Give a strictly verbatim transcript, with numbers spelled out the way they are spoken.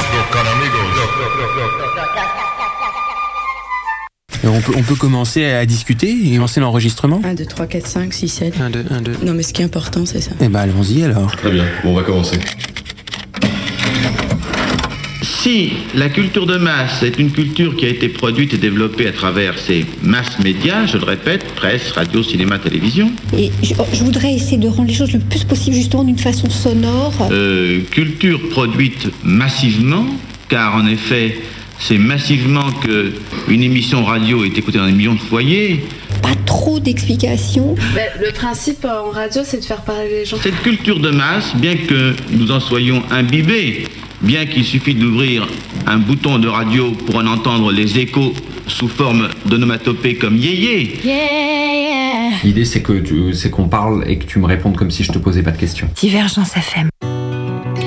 On peut, on peut commencer à discuter et lancer l'enregistrement. un, deux, trois, quatre, cinq, six, sept. un, deux, un, deux. Non, mais ce qui est important, c'est ça. Eh ben, allons-y alors. Très bien, bon, on va commencer. Si la culture de masse est une culture qui a été produite et développée à travers ces masses médias, je le répète, presse, radio, cinéma, télévision. Et je, je voudrais essayer de rendre les choses le plus possible justement d'une façon sonore. Euh, culture produite massivement, car en effet, c'est massivement qu'une émission radio est écoutée dans des millions de foyers. Pas trop d'explications. Ben, le principe en radio, c'est de faire parler les gens. Cette culture de masse, bien que nous en soyons imbibés, bien qu'il suffit d'ouvrir un bouton de radio pour en entendre les échos sous forme d'onomatopée comme yéyé. Yeah, yeah. L'idée, c'est que tu, c'est qu'on parle et que tu me répondes comme si je te posais pas de questions. Divergence F M.